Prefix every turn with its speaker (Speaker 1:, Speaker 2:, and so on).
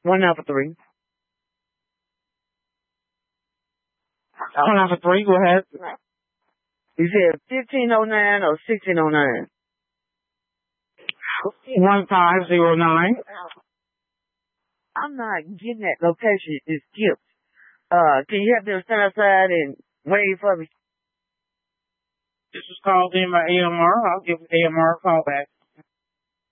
Speaker 1: 193.
Speaker 2: 193, go ahead.
Speaker 1: You said 1509 or 1609?
Speaker 2: 1509.
Speaker 1: I'm not getting that location. It skipped. Can you help them stand outside and wave for me?
Speaker 2: This was called in by AMR. I'll give AMR a call back.